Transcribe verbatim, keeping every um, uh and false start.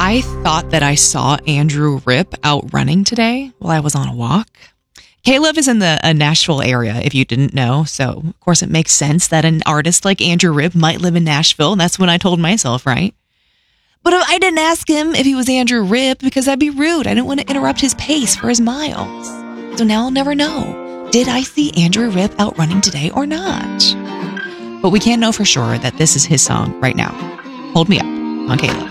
I thought that I saw Andrew Ripp out running today while I was on a walk. Caleb is in the uh, Nashville area, if you didn't know. So, of course, it makes sense that an artist like Andrew Ripp might live in Nashville. That's what I told myself, right? But I didn't ask him if he was Andrew Ripp because that'd be rude. I didn't want to interrupt his pace for his miles. So now I'll never know. Did I see Andrew Ripp out running today or not? But we can know for sure that this is his song right now. Hold Me Up on Caleb.